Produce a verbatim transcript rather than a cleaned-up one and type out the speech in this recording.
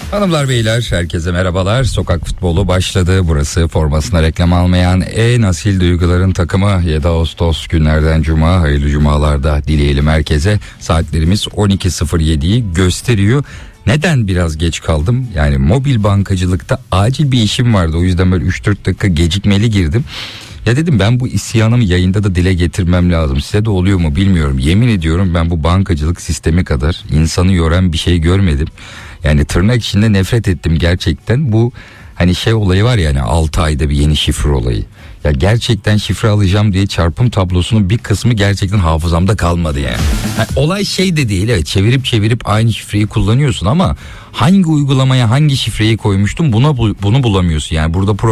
Hanımlar beyler herkese merhabalar. Sokak futbolu başladı. Burası formasına reklam almayan en asil duyguların takımı. yedi Ağustos günlerden cuma, hayırlı cumalarda dileyelim herkese. Saatlerimiz on iki sıfır yediyi gösteriyor. Neden biraz geç kaldım? Yani mobil bankacılıkta acil bir işim vardı. O yüzden böyle üç dört dakika gecikmeli girdim. Ya dedim ben bu isyanımı yayında da dile getirmem lazım. Size de oluyor mu bilmiyorum. Yemin ediyorum ben bu bankacılık sistemi kadar insanı yoran bir şey görmedim. Yani tırnak içinde nefret ettim gerçekten. Bu hani şey olayı var ya, yani altı ayda bir yeni şifre olayı. Ya gerçekten şifre alacağım diye çarpım tablosunun bir kısmı gerçekten hafızamda kalmadı yani. Ha, olay şey de değil, evet, çevirip çevirip aynı şifreyi kullanıyorsun ama hangi uygulamaya hangi şifreyi koymuştun buna bunu bulamıyorsun. Yani burada